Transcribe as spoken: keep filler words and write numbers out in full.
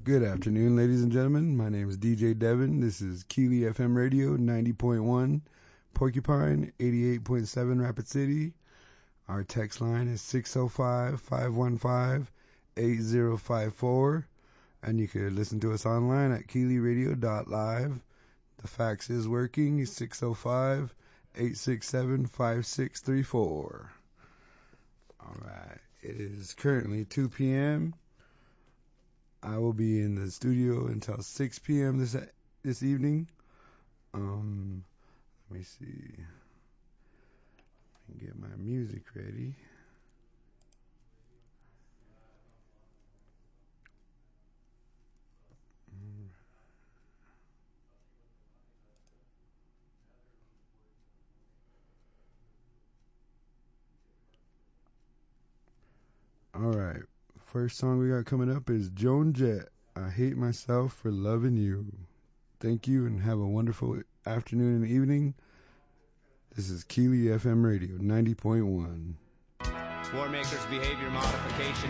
Good afternoon, ladies and gentlemen. My name is D J Devin. This is Keely F M Radio, ninety point one, Porcupine, eighty-eight point seven, Rapid City. Our text line is six oh five, five one five, eight oh five four. And you can listen to us online at keely radio dot live. The fax is working, six oh five, eight six seven, five six three four. All right. It is currently two p.m. I will be in the studio until six p.m. this this evening. Um, let me see. Let me get my music ready. All right. First song we got coming up is Joan Jett, I Hate Myself for Loving You. Thank you and have a wonderful afternoon and evening. This is Keely F M Radio, ninety point one. Warmakers Behavior Modification